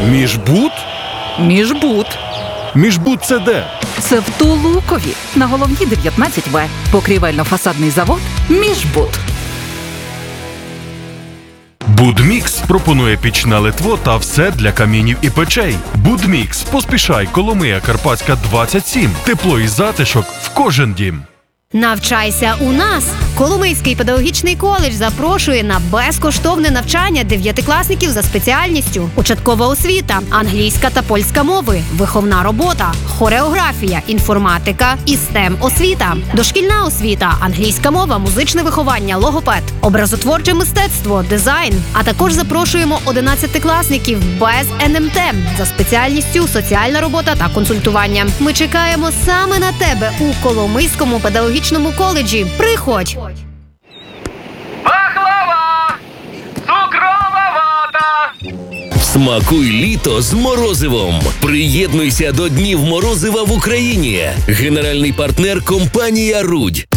Міжбуд? Міжбуд. Міжбуд це де? Це в Тулукові, на Головній 19В. Покрівельно-фасадний завод «Міжбуд». Будмікс пропонує пічне литво та все для камінів і печей. Будмікс. Поспішай, Коломия, Карпатська, 27. Тепло і затишок в кожен дім. Навчайся у нас! Коломийський педагогічний коледж запрошує на безкоштовне навчання дев'ятикласників за спеціальністю: початкова освіта, англійська та польська мови, виховна робота, хореографія, інформатика і STEM-освіта, дошкільна освіта, англійська мова, музичне виховання, логопед, образотворче мистецтво, дизайн. А також запрошуємо 11-класників без НМТ за спеціальністю соціальна робота та консультування. Ми чекаємо саме на тебе у Коломийському педагогічному коледжі. Приходь! Пахлава! Цукрова вата! Смакуй літо з морозивом. Приєднуйся до Днів морозива в Україні. Генеральний партнер – компанія «Рудь».